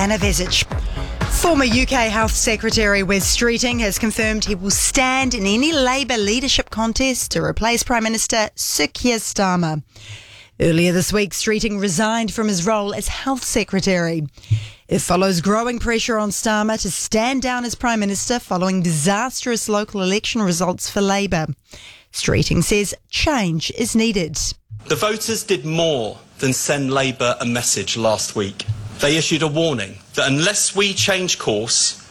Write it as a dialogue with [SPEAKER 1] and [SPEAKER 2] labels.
[SPEAKER 1] Anna Vesic. Former UK Health Secretary Wes Streeting has confirmed he will stand in any Labour leadership contest to replace Prime Minister Sir Keir Starmer. Earlier this week, Streeting resigned from his role as Health Secretary. It follows growing pressure on Starmer to stand down as Prime Minister following disastrous local election results for Labour. Streeting says change is needed.
[SPEAKER 2] The voters did more than send Labour a message last week. They issued a warning that unless we change course,